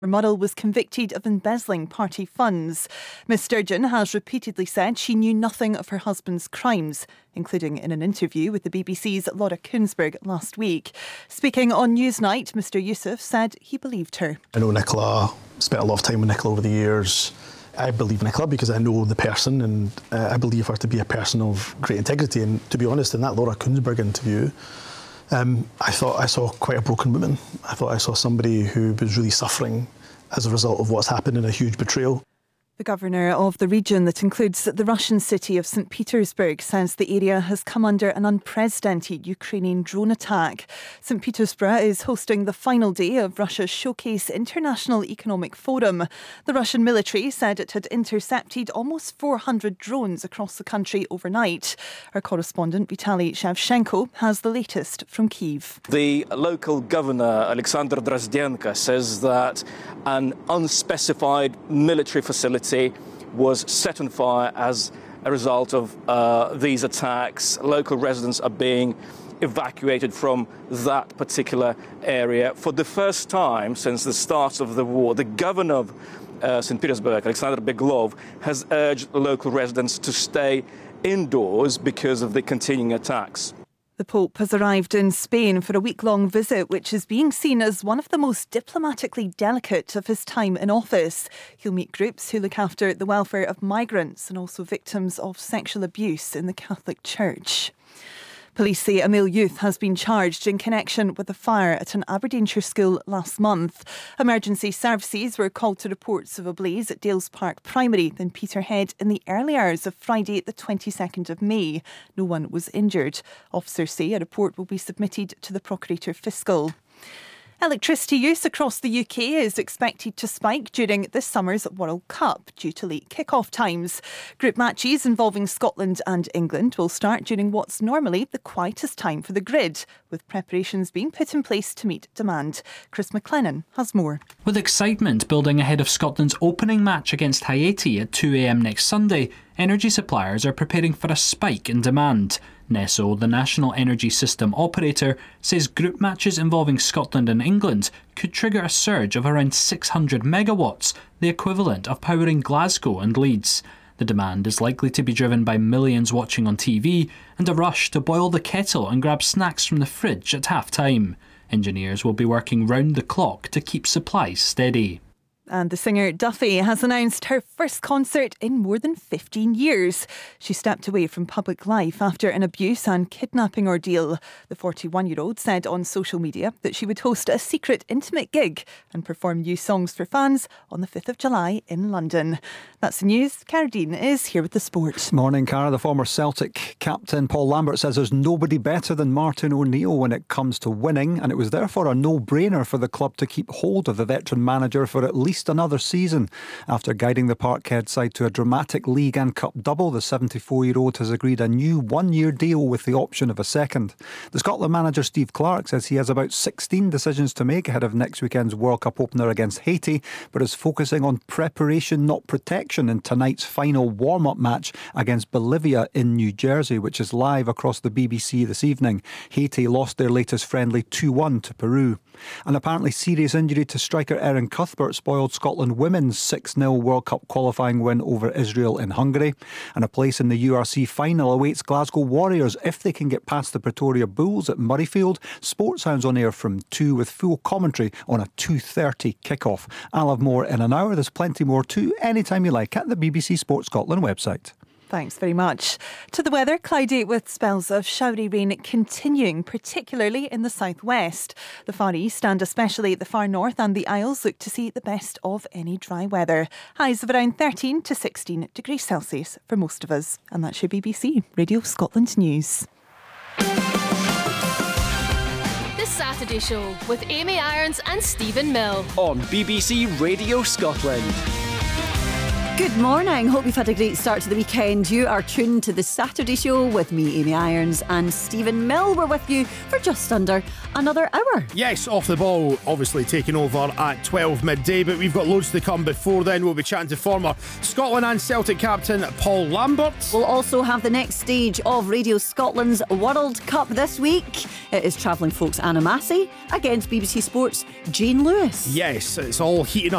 Murrell was convicted of embezzling party funds. Ms Sturgeon has repeatedly said she knew nothing of her husband's crimes, including in an interview with the BBC's Laura Kuenssberg last week. Speaking on Newsnight, Mr Youssef said he believed her. I know Nicola, spent a lot of time with Nicola over the years. I believe Nicola because I know the person, and I believe her to be a person of great integrity. And to be honest, in that Laura Kuenssberg interview, I thought I saw quite a broken woman. I thought I saw somebody who was really suffering as a result of what's happened in a huge betrayal. The governor of the region that includes the Russian city of St Petersburg says the area has come under an unprecedented Ukrainian drone attack. St Petersburg is hosting the final day of Russia's Showcase International Economic Forum. The Russian military said it had intercepted almost 400 drones across the country overnight. Our correspondent Vitaly Shevchenko has the latest from Kyiv. The local governor, Alexander Drozdenko, says that an unspecified military facility was set on fire as a result of these attacks. Local residents are being evacuated from that particular area. For the first time since the start of the war, the governor of St. Petersburg, Alexander Beglov, has urged local residents to stay indoors because of the continuing attacks. The Pope has arrived in Spain for a week-long visit, which is being seen as one of the most diplomatically delicate of his time in office. He'll meet groups who look after the welfare of migrants and also victims of sexual abuse in the Catholic Church. Police say a male youth has been charged in connection with a fire at an Aberdeenshire school last month. Emergency services were called to reports of a blaze at Dales Park Primary in Peterhead in the early hours of Friday the 22nd of May. No one was injured. Officers say a report will be submitted to the Procurator Fiscal. Electricity use across the UK is expected to spike during this summer's World Cup due to late kick-off times. Group matches involving Scotland and England will start during what's normally the quietest time for the grid, with preparations being put in place to meet demand. Chris McLennan has more. With excitement building ahead of Scotland's opening match against Haiti at 2 a.m. next Sunday, energy suppliers are preparing for a spike in demand. NESO, the National Energy System Operator, says group matches involving Scotland and England could trigger a surge of around 600 megawatts, the equivalent of powering Glasgow and Leeds. The demand is likely to be driven by millions watching on TV and a rush to boil the kettle and grab snacks from the fridge at half-time. Engineers will be working round the clock to keep supplies steady. And the singer Duffy has announced her first concert in more than 15 years. She stepped away from public life after an abuse and kidnapping ordeal. The 41-year-old said on social media that she would host a secret intimate gig and perform new songs for fans on the 5th of July in London. That's the news. Cara Dean is here with the sport. Morning, Cara. The former Celtic captain Paul Lambert says there's nobody better than Martin O'Neill when it comes to winning, and it was therefore a no-brainer for the club to keep hold of the veteran manager for at least another season. After guiding the Parkhead side to a dramatic league and cup double, the 74-year-old has agreed a new one-year deal with the option of a second. The Scotland manager Steve Clarke says he has about 16 decisions to make ahead of next weekend's World Cup opener against Haiti, but is focusing on preparation, not protection, in tonight's final warm-up match against Bolivia in New Jersey, which is live across the BBC this evening. Haiti lost their latest friendly 2-1 to Peru. An apparently serious injury to striker Erin Cuthbert spoiled Scotland women's 6-0 World Cup qualifying win over Israel in Hungary. And a place in the URC final awaits Glasgow Warriors if they can get past the Pretoria Bulls at Murrayfield. Sportshound's on air from 2 with full commentary on a 2:30 kick-off. I'll have more in an hour. There's plenty more too anytime you like at the BBC Sports Scotland website. Thanks very much. To the weather, cloudy with spells of showery rain continuing, particularly in the southwest. The Far East and especially the far north and the Isles look to see the best of any dry weather. Highs of around 13 to 16 degrees Celsius for most of us. And that's your BBC Radio Scotland News. The Saturday Show with Amy Irons and Stephen Mill on BBC Radio Scotland. Good morning. Hope you've had a great start to the weekend. You are tuned to The Saturday Show with me, Amy Irons, and Stephen Mill. We're with you for just under another hour. Yes, Off the Ball obviously taking over at 12 midday, but we've got loads to come before then. We'll be chatting to former Scotland and Celtic captain Paul Lambert. We'll also have the next stage of Radio Scotland's World Cup this week. It is travelling folks Anna Massey against BBC Sports' Jane Lewis. Yes, it's all heating up